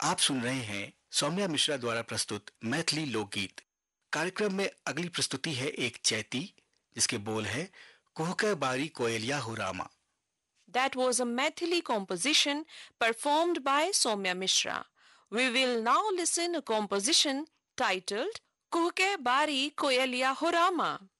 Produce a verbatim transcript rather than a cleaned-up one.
आप सुन रहे हैं सौम्या मिश्रा द्वारा प्रस्तुत मैथिली लोकगीत। कार्यक्रम में अगली प्रस्तुति है एक चैती जिसके बोल है कुहके बारी कोयलिया हो Rama. That was a Maithili composition performed by Soumya Mishra. We will now listen a composition titled Kuhke Bari Koyaliya Horama.